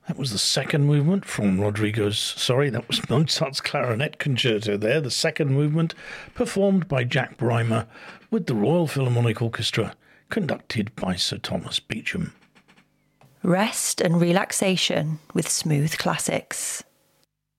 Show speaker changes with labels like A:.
A: That was the second movement from that was Mozart's Clarinet Concerto there, the second movement performed by Jack Brymer with the Royal Philharmonic Orchestra, conducted by Sir Thomas Beecham.
B: Rest and relaxation with smooth classics.